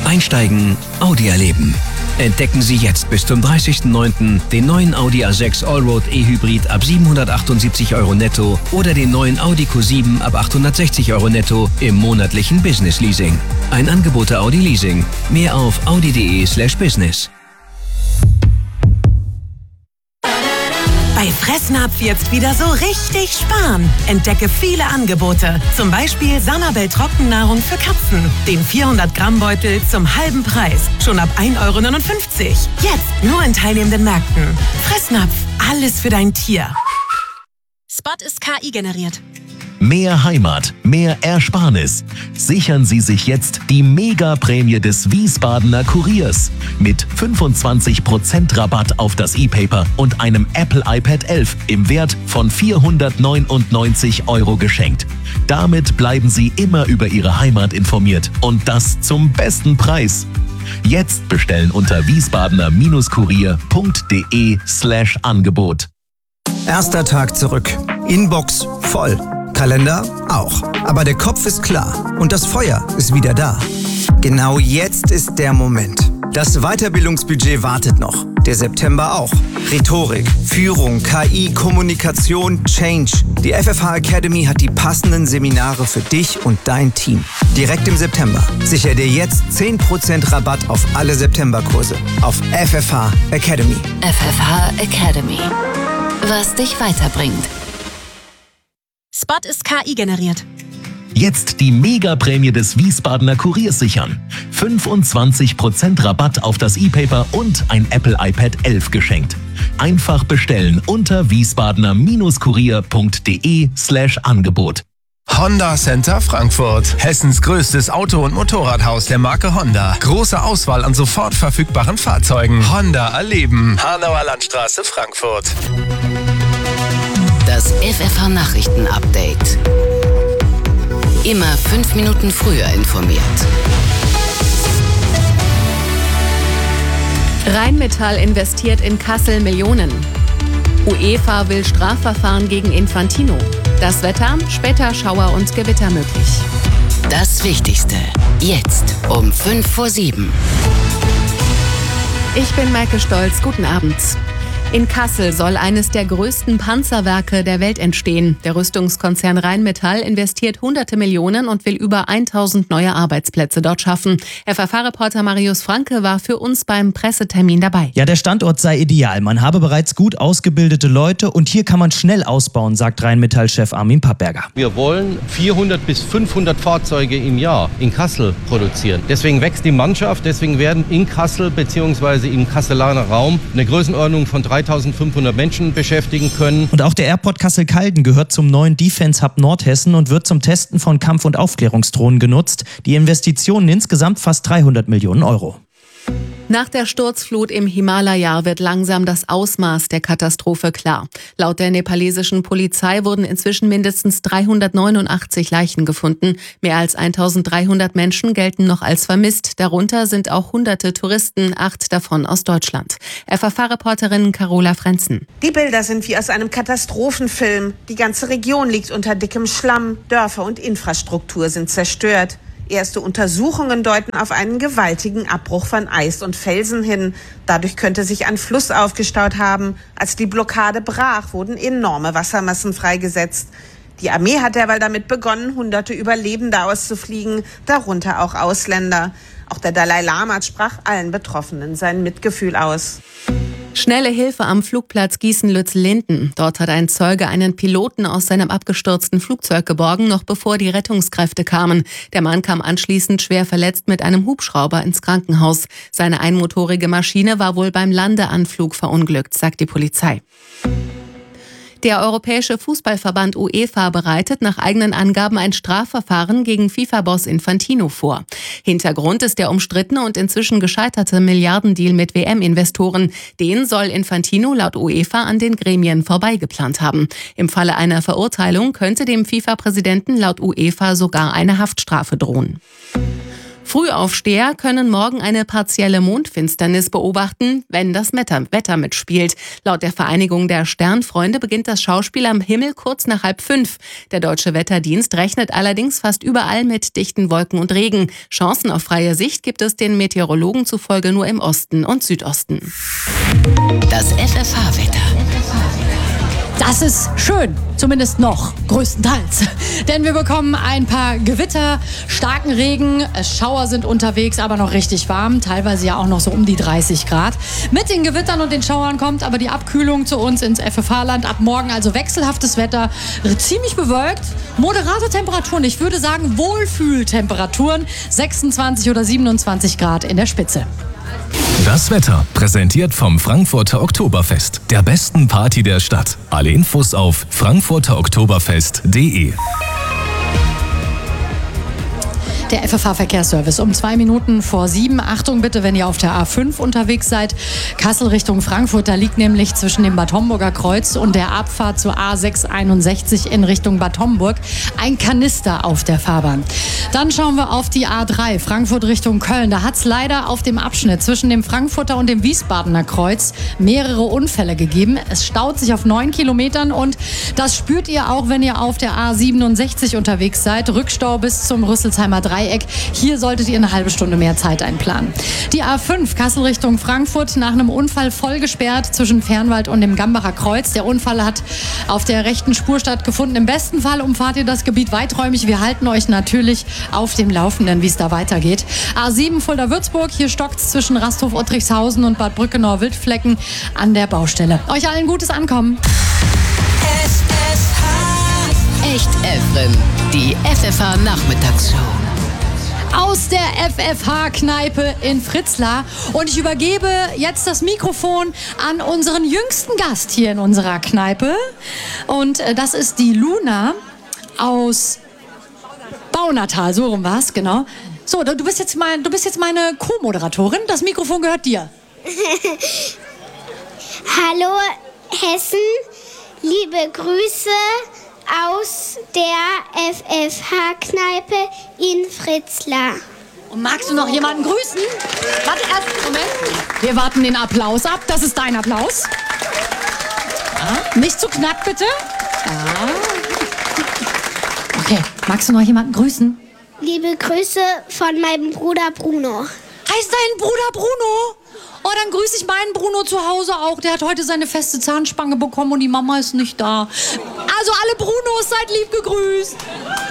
Einsteigen, Audi erleben. Entdecken Sie jetzt bis zum 30.09. den neuen Audi A6 Allroad E-Hybrid ab 778 € netto oder den neuen Audi Q7 ab 860 € netto im monatlichen Business Leasing. Ein Angebot der Audi Leasing. Mehr auf audi.de/business. Bei Fressnapf jetzt wieder so richtig sparen. Entdecke viele Angebote. Zum Beispiel Sanabel Trockennahrung für Katzen. Den 400-Gramm-Beutel zum halben Preis. Schon ab 1,59 €. Jetzt nur in teilnehmenden Märkten. Fressnapf. Alles für dein Tier. Spot ist KI generiert. Mehr Heimat, mehr Ersparnis. Sichern Sie sich jetzt die Mega-Prämie des Wiesbadener Kuriers mit 25% Rabatt auf das E-Paper und einem Apple iPad 11 im Wert von 499 € geschenkt. Damit bleiben Sie immer über Ihre Heimat informiert und das zum besten Preis. Jetzt bestellen unter wiesbadener-kurier.de/Angebot. Erster Tag zurück. Inbox voll. Kalender auch. Aber der Kopf ist klar und das Feuer ist wieder da. Genau jetzt ist der Moment. Das Weiterbildungsbudget wartet noch. Der September auch. Rhetorik, Führung, KI, Kommunikation, Change. Die FFH Academy hat die passenden Seminare für dich und dein Team. Direkt im September. Sicher dir jetzt 10% Rabatt auf alle Septemberkurse. Auf FFH Academy. FFH Academy. Was dich weiterbringt. Spot ist KI generiert. Jetzt die Mega-Prämie des Wiesbadener Kuriers sichern. 25% Rabatt auf das E-Paper und ein Apple iPad 11 geschenkt. Einfach bestellen unter wiesbadener-kurier.de/Angebot. Honda Center Frankfurt. Hessens größtes Auto- und Motorradhaus der Marke Honda. Große Auswahl an sofort verfügbaren Fahrzeugen. Honda erleben. Hanauer Landstraße, Frankfurt. Das FFH-Nachrichten-Update. Immer 5 Minuten früher informiert. Rheinmetall investiert in Kassel Millionen. UEFA will Strafverfahren gegen Infantino. Das Wetter, später Schauer und Gewitter möglich. Das Wichtigste. Jetzt um 6:55. Ich bin Maike Stolz. Guten Abend. In Kassel soll eines der größten Panzerwerke der Welt entstehen. Der Rüstungskonzern Rheinmetall investiert hunderte Millionen und will über 1000 neue Arbeitsplätze dort schaffen. FFH-Reporter Marius Franke war für uns beim Pressetermin dabei. Ja, der Standort sei ideal. Man habe bereits gut ausgebildete Leute und hier kann man schnell ausbauen, sagt Rheinmetall-Chef Armin Pappberger. Wir wollen 400 bis 500 Fahrzeuge im Jahr in Kassel produzieren. Deswegen wächst die Mannschaft, deswegen werden in Kassel bzw. im Kasselaner Raum eine Größenordnung von 3.500 Menschen beschäftigen können. Und auch der Airport Kassel-Calden gehört zum neuen Defense Hub Nordhessen und wird zum Testen von Kampf- und Aufklärungsdrohnen genutzt. Die Investitionen insgesamt fast 300 Millionen €. Nach der Sturzflut im Himalaya wird langsam das Ausmaß der Katastrophe klar. Laut der nepalesischen Polizei wurden inzwischen mindestens 389 Leichen gefunden. Mehr als 1300 Menschen gelten noch als vermisst. Darunter sind auch hunderte Touristen, 8 davon aus Deutschland. FFH-Reporterin Carola Frenzen. Die Bilder sind wie aus einem Katastrophenfilm. Die ganze Region liegt unter dickem Schlamm. Dörfer und Infrastruktur sind zerstört. Erste Untersuchungen deuten auf einen gewaltigen Abbruch von Eis und Felsen hin. Dadurch könnte sich ein Fluss aufgestaut haben. Als die Blockade brach, wurden enorme Wassermassen freigesetzt. Die Armee hat derweil damit begonnen, hunderte Überlebende auszufliegen, darunter auch Ausländer. Auch der Dalai Lama sprach allen Betroffenen sein Mitgefühl aus. Schnelle Hilfe am Flugplatz Gießen-Lützel-Linden. Dort hat ein Zeuge einen Piloten aus seinem abgestürzten Flugzeug geborgen, noch bevor die Rettungskräfte kamen. Der Mann kam anschließend schwer verletzt mit einem Hubschrauber ins Krankenhaus. Seine einmotorige Maschine war wohl beim Landeanflug verunglückt, sagt die Polizei. Der Europäische Fußballverband UEFA bereitet nach eigenen Angaben ein Strafverfahren gegen FIFA-Boss Infantino vor. Hintergrund ist der umstrittene und inzwischen gescheiterte Milliardendeal mit WM-Investoren. Den soll Infantino laut UEFA an den Gremien vorbeigeplant haben. Im Falle einer Verurteilung könnte dem FIFA-Präsidenten laut UEFA sogar eine Haftstrafe drohen. Frühaufsteher können morgen eine partielle Mondfinsternis beobachten, wenn das Wetter mitspielt. Laut der Vereinigung der Sternfreunde beginnt das Schauspiel am Himmel kurz nach 4:30. Der Deutsche Wetterdienst rechnet allerdings fast überall mit dichten Wolken und Regen. Chancen auf freie Sicht gibt es den Meteorologen zufolge nur im Osten und Südosten. Das FFH-Wetter. Das ist schön, zumindest noch, größtenteils. Denn wir bekommen ein paar Gewitter, starken Regen, Schauer sind unterwegs, aber noch richtig warm, teilweise ja auch noch so um die 30 Grad. Mit den Gewittern und den Schauern kommt aber die Abkühlung zu uns ins FFH-Land. Ab morgen also wechselhaftes Wetter, ziemlich bewölkt, moderate Temperaturen, ich würde sagen Wohlfühltemperaturen, 26 oder 27 Grad in der Spitze. Das Wetter präsentiert vom Frankfurter Oktoberfest, der besten Party der Stadt. Alle Infos auf frankfurteroktoberfest.de. Der FFH-Verkehrsservice um 2 Minuten vor 7. Achtung bitte, wenn ihr auf der A5 unterwegs seid. Kassel Richtung Frankfurt, da liegt nämlich zwischen dem Bad Homburger Kreuz und der Abfahrt zur A661 in Richtung Bad Homburg ein Kanister auf der Fahrbahn. Dann schauen wir auf die A3 Frankfurt Richtung Köln. Da hat es leider auf dem Abschnitt zwischen dem Frankfurter und dem Wiesbadener Kreuz mehrere Unfälle gegeben. Es staut sich auf 9 Kilometern und das spürt ihr auch, wenn ihr auf der A67 unterwegs seid. Rückstau bis zum Rüsselsheimer Dreieck. Hier solltet ihr eine halbe Stunde mehr Zeit einplanen. Die A5 Kassel Richtung Frankfurt nach einem Unfall voll gesperrt zwischen Fernwald und dem Gambacher Kreuz. Der Unfall hat auf der rechten Spur stattgefunden. Im besten Fall umfahrt ihr das Gebiet weiträumig. Wir halten euch natürlich auf dem Laufenden, wie es da weitergeht. A7 Fulda-Würzburg. Hier stockt es zwischen Rasthof-Ottrichshausen und Bad Brückenau-Wildflecken an der Baustelle. Euch allen gutes Ankommen. Echt Efren, die FFH-Nachmittagsshow. Aus der FFH-Kneipe in Fritzlar. Und ich übergebe jetzt das Mikrofon an unseren jüngsten Gast hier in unserer Kneipe. Und das ist die Luna aus Baunatal. So rum war's, genau. So, du bist jetzt meine Co-Moderatorin. Das Mikrofon gehört dir. Hallo Hessen, liebe Grüße aus der FFH-Kneipe in Fritzlar. Und magst du noch jemanden grüßen? Warte, erst einen Moment. Wir warten den Applaus ab. Das ist dein Applaus. Ja, nicht zu knapp, bitte. Ja. Okay, magst du noch jemanden grüßen? Liebe Grüße von meinem Bruder Bruno. Heißt dein Bruder Bruno? Oh, dann grüße ich meinen Bruno zu Hause auch. Der hat heute seine feste Zahnspange bekommen und die Mama ist nicht da. Also alle Brunos, seid lieb gegrüßt.